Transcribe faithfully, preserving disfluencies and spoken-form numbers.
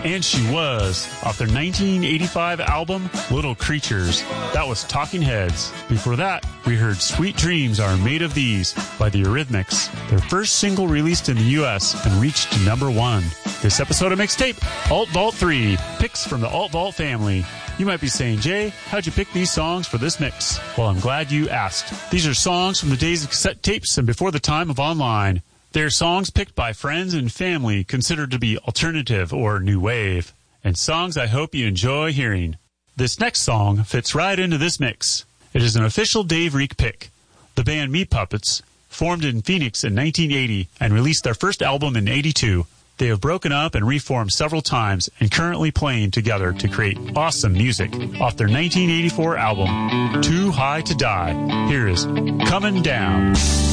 And She Was, off their nineteen eighty-five album, Little Creatures. That was Talking Heads. Before that, we heard Sweet Dreams Are Made of These by the Eurythmics, their first single released in the U S and reached number one. This episode of Mixtape, Alt Vault three, picks from the Alt Vault family. You might be saying, Jay, how'd you pick these songs for this mix? Well, I'm glad you asked. These are songs from the days of cassette tapes and before the time of online. They're songs picked by friends and family considered to be alternative or new wave, and songs I hope you enjoy hearing. This next song fits right into this mix. It is an official Dave Reek pick. The band Meat Puppets formed in Phoenix in nineteen eighty and released their first album in eighty-two. They have broken up and reformed several times and currently playing together to create awesome music off their nineteen eighty-four album, Too High to Die. Here is Coming Down.